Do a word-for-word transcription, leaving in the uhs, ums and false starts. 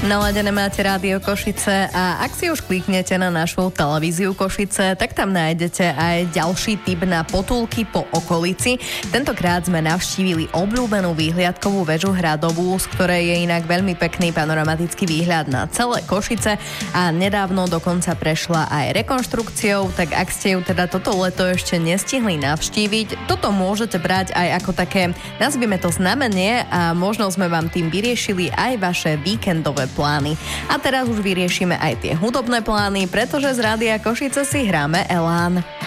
Naladené máte Rádio Košice a ak si už kliknete na našu televíziu Košice, tak tam nájdete aj ďalší tip na potulky po okolici. Tentokrát sme navštívili obľúbenú výhliadkovú väžu Hradovú, z ktorej je inak veľmi pekný panoramatický výhľad na celé Košice a nedávno dokonca prešla aj rekonštrukciou, tak ak ste ju teda toto leto ešte nestihli navštíviť, toto môžete brať aj ako také, nazvime to znamenie a možno sme vám tým vyriešili aj vaše víkendové plány. A teraz už vyriešime aj tie hudobné plány, pretože z Rádia Košice si hráme Elán.